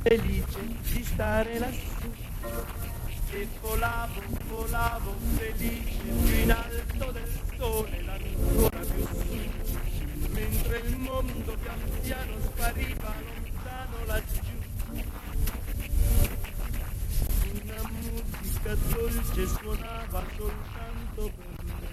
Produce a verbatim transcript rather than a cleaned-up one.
felice di stare lassù e volavo, volavo felice più in alto del sole, ancora più su, mentre il mondo pian piano spariva lontano laggiù. Una musica dolce suonava soltanto per me.